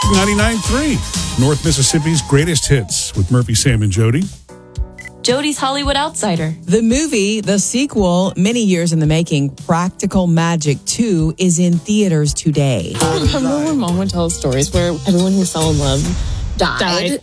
99.3, North Mississippi's greatest hits with Murphy, Sam, and Jody. Jody's Hollywood Outsider. The movie, the sequel, many years in the making, Practical Magic 2, is in theaters today. Remember when Mom would tell stories where everyone who fell in love died?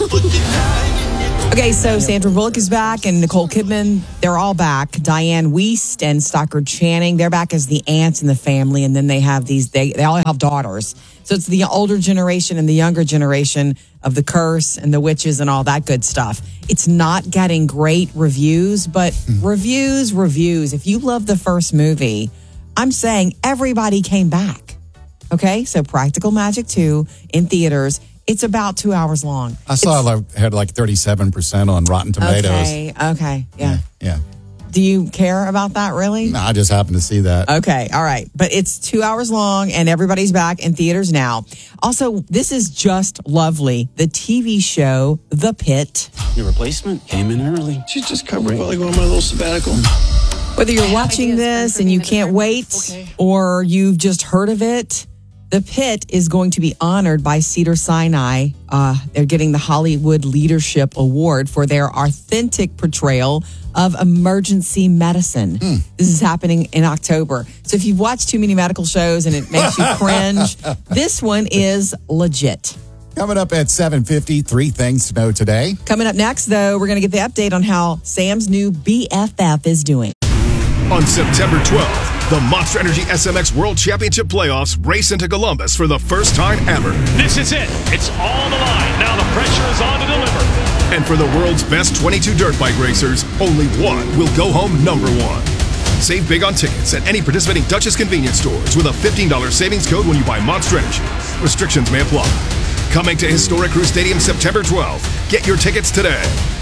Okay, so Sandra Bullock is back and Nicole Kidman, they're all back. Diane Wiest and Stockard Channing, they're back as the aunts in the family. And then they have they all have daughters. So it's the older generation and the younger generation of the curse and the witches and all that good stuff. It's not getting great reviews, but reviews. If you love the first movie, I'm saying everybody came back. Okay, so Practical Magic 2 in theaters. It's about 2 hours long. I saw it had like 37% on Rotten Tomatoes. Okay, yeah. Yeah. Do you care about that, really? No, I just happened to see that. Okay, all right. But it's 2 hours long, and everybody's back in theaters now. Also, this is just lovely. The TV show, The Pit. Your replacement came in early. She's just covering while I go on my little sabbatical. Whether you're watching this and you can't wait, or you've just heard of it, The Pit is going to be honored by Cedars-Sinai. They're getting the Hollywood Leadership Award for their authentic portrayal of emergency medicine. This is happening in October. So if you've watched too many medical shows and it makes you cringe, this one is legit. Coming up at 7:50, 3 things to know today. Coming up next, though, we're going to get the update on how Sam's new BFF is doing. On September 12th, the Monster Energy SMX World Championship Playoffs race into Columbus for the first time ever. This is it. It's all on the line. Now the pressure is on to deliver. And for the world's best 22 dirt bike racers, only one will go home number one. Save big on tickets at any participating Duchess convenience stores with a $15 savings code when you buy Monster Energy. Restrictions may apply. Coming to Historic Crew Stadium September 12th. Get your tickets today.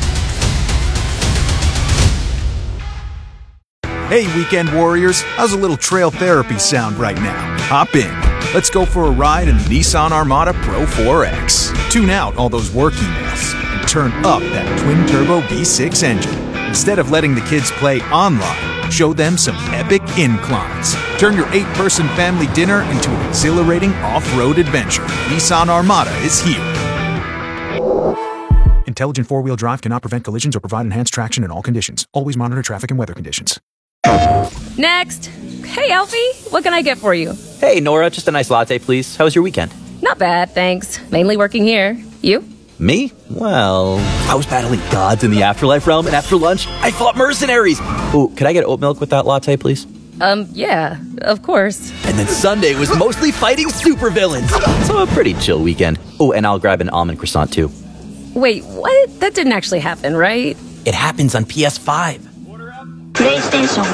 Hey, weekend warriors, how's a little trail therapy sound right now? Hop in. Let's go for a ride in the Nissan Armada Pro 4X. Tune out all those work emails and turn up that twin-turbo V6 engine. Instead of letting the kids play online, show them some epic inclines. Turn your 8-person family dinner into an exhilarating off-road adventure. Nissan Armada is here. Intelligent four-wheel drive cannot prevent collisions or provide enhanced traction in all conditions. Always monitor traffic and weather conditions. Next. Hey, Alfie, what can I get for you? Hey, Nora, just a nice latte, please. How was your weekend? Not bad, thanks. Mainly working here. You? Me? Well, I was battling gods in the afterlife realm, and after lunch, I fought mercenaries. Ooh, could I get oat milk with that latte, please? Yeah, of course. And then Sunday was mostly fighting supervillains. So a pretty chill weekend. Oh, and I'll grab an almond croissant, too. Wait, what? That didn't actually happen, right? It happens on PS5. PlayStation.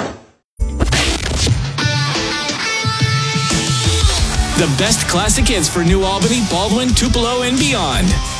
The best classic hits for New Albany, Baldwin, Tupelo, and beyond.